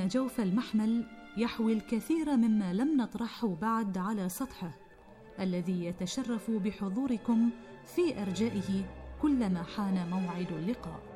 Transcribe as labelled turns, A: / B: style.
A: إن جوف المحمل يحوي الكثير مما لم نطرحه بعد على سطحه، الذي يتشرف بحضوركم في أرجائه كلما حان موعد اللقاء.